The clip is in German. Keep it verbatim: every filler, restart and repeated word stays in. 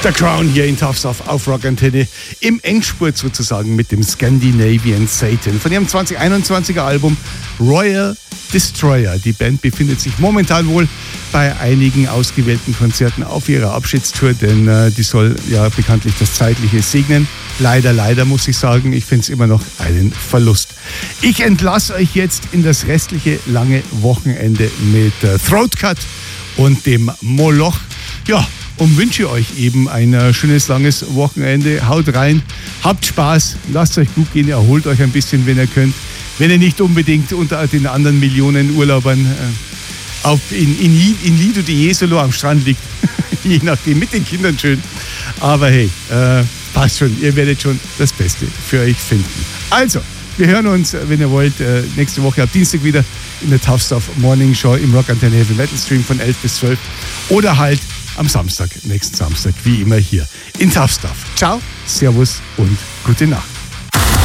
der Crown hier in Tough Stuff auf Rockantenne im Endspurt sozusagen mit dem Scandinavian Satan von ihrem zwanzig einundzwanziger Album Royal Destroyer. Die Band befindet sich momentan wohl bei einigen ausgewählten Konzerten auf ihrer Abschiedstour, denn äh, die soll ja bekanntlich das Zeitliche segnen. Leider, leider muss ich sagen, ich finde es immer noch einen Verlust. Ich entlasse euch jetzt in das restliche lange Wochenende mit äh, Throatcut und dem Moloch. Ja, und wünsche euch eben ein äh, schönes, langes Wochenende. Haut rein, habt Spaß, lasst euch gut gehen, erholt euch ein bisschen, wenn ihr könnt. Wenn ihr nicht unbedingt unter den anderen Millionen Urlaubern äh, auf, in, in, in Lido di Jesolo am Strand liegt. Je nachdem, mit den Kindern schön. Aber hey, äh, passt schon, ihr werdet schon das Beste für euch finden. Also, wir hören uns, wenn ihr wollt, äh, nächste Woche ab Dienstag wieder in der Tough Stuff Morning Show im Rockantenne Heavy Metal Stream von elf bis zwölf oder halt am Samstag, nächsten Samstag, wie immer hier in Tough Stuff. Ciao, Servus und gute Nacht.